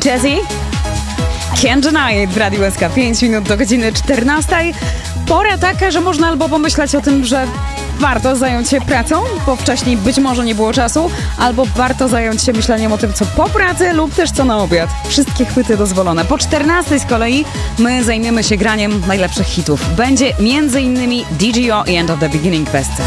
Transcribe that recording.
Jessie, Can't Deny It w Radiu SK. 5 minut do godziny 14. Pora taka, że można albo pomyśleć o tym, że warto zająć się pracą, bo wcześniej być może nie było czasu, albo warto zająć się myśleniem o tym, co po pracy lub też co na obiad. Wszystkie chwyty dozwolone. Po 14 z kolei my zajmiemy się graniem najlepszych hitów. Będzie m.in. DGO i End of the Beginning Best.